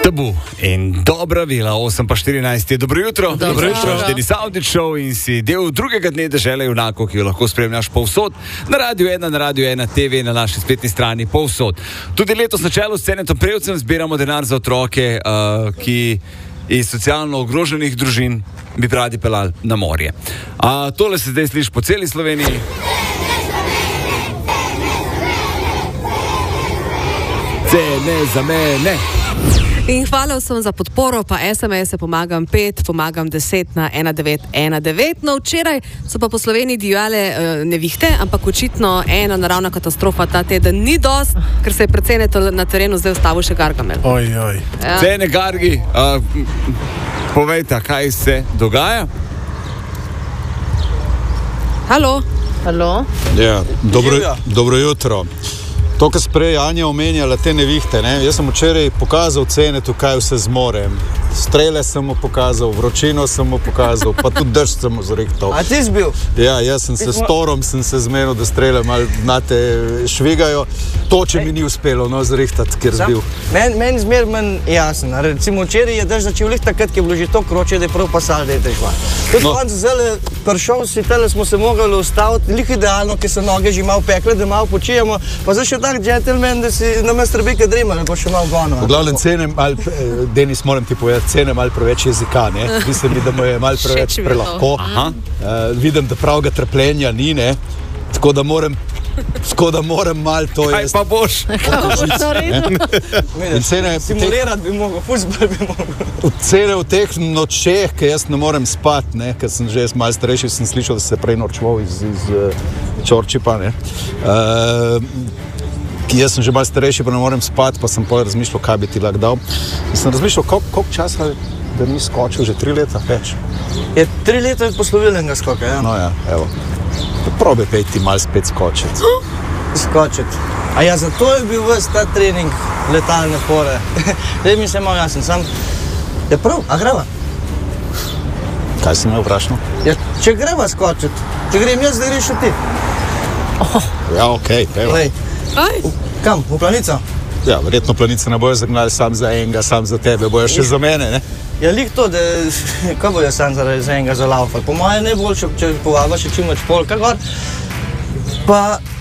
Tabu in dobra vila, 8:14 je dobro jutro. Dobro jutro. Denis Avdić Show in si del drugega dne dežele junakov, ki jo lahko spremljaš povsod, na Radio 1, na Radio 1 TV, na naši spletni strani povsod. Tudi letos na čelu s Cenetom Prevcem zbiramo denar za otroke, ki iz socialno ogroženih družin bi radi pelali na morje. Tole se zdaj sliši po celi Sloveniji. Cene za mene. In hvala vsem za podporo, pa SMS-e pomagam 5, pomagam 10 na 1919. No, včeraj so pa po Sloveniji divjale nevihte, ampak očitno ena naravna katastrofa ta teden ni dost, ker se je predvsem na terenu zdaj ustavil še Gargamel. Ja. Cene Gargi, povejte, kaj se dogaja? Halo? Ja, dobro jutro. To, kar sprej Anja omenjala, te nevihte, ne? Jaz sem včeraj pokazal Cenetu, kaj vse zmorem. Strele sem mu pokazal, vročino sem mu pokazal, pa tudi drž sem mu zrihtal. A ti si bil? Ja, jaz sem se s Torom zmenil, da strele malo švigajo. To, če mi ni uspelo, zrihtati, kjer si bil. Meni zmer manj jasen. Recimo včeraj je dež začel lih takrat, ki je bilo že to kroče, da je prav pasal, da je težva. Tudi konc zelo prišel si, tele smo se mogli ustaviti, lih idealno, ki so noge že malo pekle, da malo počijemo, pa zdaj še tak džentelmen, da si namesto rebike dremal, pa še malo gono. V glavnem cenem, Denis, moram ti povedati, cenem malo preveč jezika, ne? Mislim, da mu je malo preveč prelahko. Vidim, da pravega trpljenja ni, ne? Tako da moram malo to Kaj pa boš? Simulirati bi mogel, fuzbol bi mogel. Cene v teh nočeh, ki jaz ne morem spati, ne? Ker sem že malo starejši, sem slišal, da se prej norčval iz Čorčipa, ne? Jaz sem že malo starejši, pa ne morem spati, pa sem pa razmišljal, kaj bi ti lahko dal. In sem razmišljal, koliko časa, da ni skočil, že 3 leta, več. Je 3 leta poslovilnega skoka, ja? No ja, evo. Probi pejti malo spet skočiti. Skočiti. A ja, zato je bil ves ta trening letalne fore. Zdaj mi se malo jasen, sam je prav, a greva? Kaj si me vprašal? Ja, če greva skočiti, če grem jaz, zdaj greš ti. Ja, okej, peva. Kam, v Planico? Ja, verjetno Planice ne bojo zagnali sam za enega, sam za tebe, bojo še za mene, ne? Ja, lih to, da kaj bojo sam za enega zalaufali. Po moje najboljše, če povabiš še čim več polka gor. Pa